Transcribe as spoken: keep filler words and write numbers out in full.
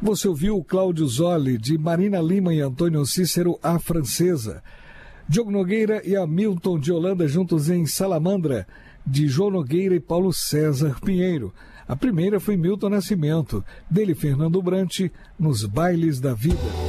Você ouviu Cláudio Zoli, de Marina Lima e Antônio Cícero, A Francesa. Diogo Nogueira e Hamilton de Holanda juntos em Salamandra, de João Nogueira e Paulo César Pinheiro. A primeira foi Milton Nascimento, dele Fernando Brant, Nos Bailes da Vida.